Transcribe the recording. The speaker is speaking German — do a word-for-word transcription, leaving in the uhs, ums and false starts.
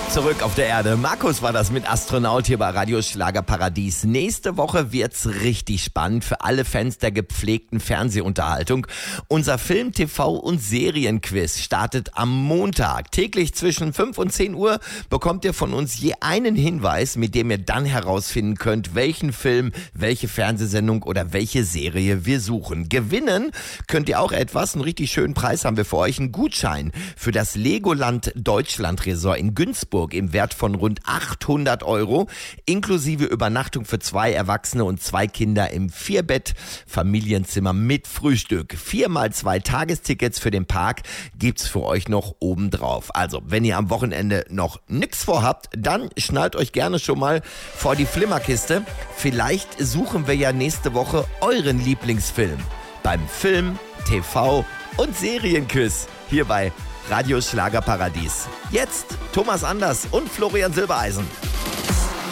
Zurück auf der Erde. Markus war das mit Astronaut hier bei Radio Schlagerparadies. Nächste Woche wird's richtig spannend für alle Fans der gepflegten Fernsehunterhaltung. Unser Film-, T V- und Serienquiz startet am Montag. Täglich zwischen fünf und zehn Uhr bekommt ihr von uns je einen Hinweis, mit dem ihr dann herausfinden könnt, welchen Film, welche Fernsehsendung oder welche Serie wir suchen. Gewinnen könnt ihr auch etwas. Einen richtig schönen Preis haben wir für euch. Einen Gutschein für das Legoland Deutschland Resort in Günzburg im Wert von rund achthundert Euro, inklusive Übernachtung für zwei Erwachsene und zwei Kinder im Vierbett-Familienzimmer mit Frühstück. Viermal zwei Tagestickets für den Park gibt's für euch noch obendrauf. Also, wenn ihr am Wochenende noch nix vorhabt, dann schnallt euch gerne schon mal vor die Flimmerkiste. Vielleicht suchen wir ja nächste Woche euren Lieblingsfilm beim Film-, T V- und Serienquiz hier bei Radio Schlagerparadies. Jetzt Thomas Anders und Florian Silbereisen.